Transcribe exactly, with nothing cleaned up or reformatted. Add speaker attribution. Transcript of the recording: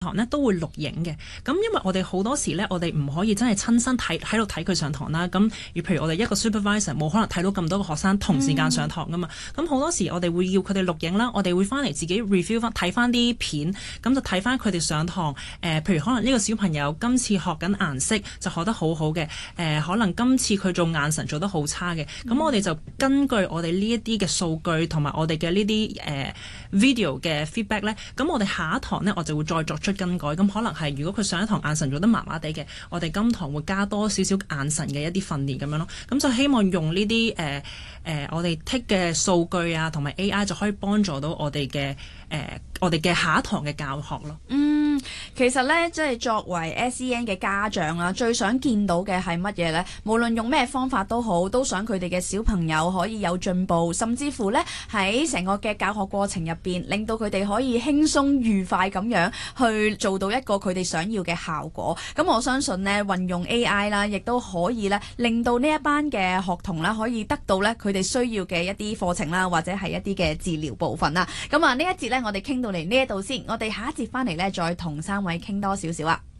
Speaker 1: 堂咧都會錄影嘅，咁因為我哋好多時咧，我哋唔可以真係親身睇喺度睇佢上堂啦。咁，譬如我哋一個 supervisor 冇可能睇到咁多個學生同時間上堂噶嘛。咁好、嗯、多時我哋會要佢哋錄影啦，我哋會翻嚟自己 review 翻睇翻啲片，咁就睇翻佢哋上堂。誒、呃，譬如可能呢個小朋友今次學緊顏色就學得好好嘅，誒、呃，可能今次佢做眼神做得好差嘅。咁、嗯、我哋就根據我哋呢一啲嘅數據同埋我哋嘅呢啲誒 video 嘅 feedback 咧，咁我哋下一堂咧我就會再作出更改，咁可能係如果佢上一堂眼神做得麻麻地嘅，我哋今堂會加多少少眼神嘅一啲訓練咁樣咯。咁就希望用呢啲誒誒我哋 take 嘅數據啊，同埋 A I 就可以幫助到我哋嘅誒我哋嘅下一堂嘅教學咯。
Speaker 2: 嗯，其實咧即係作為 S E N 嘅家長啦，最想見到嘅係乜嘢咧？無論用咩方法都好，都想佢哋嘅小朋友可以有進步，甚至乎咧喺成個嘅教學過程入邊，令到佢哋可以輕鬆愉快咁樣去做到一個佢哋想要嘅效果。咁我相信呢，運用 A I 啦，亦都可以咧令到呢一班嘅學童啦，可以得到咧佢哋需要嘅一啲課程啦，或者係一啲嘅治療部分啦。咁啊呢一節咧，我哋傾到嚟呢一度先，我哋下一節翻嚟咧再同三位傾多少少啊。